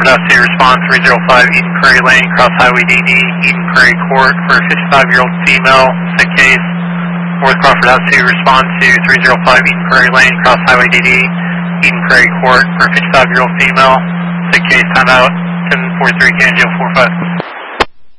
Crawford F2, respond 305 Eden Prairie Lane, Cross Highway DD, Eden Prairie Court for a 55-year-old female, sick case. North Crawford F2, respond to 305 Eden Prairie Lane, Cross Highway DD, Eden Prairie Court for a 55-year-old female, sick case, timeout, 1043, Canada 45.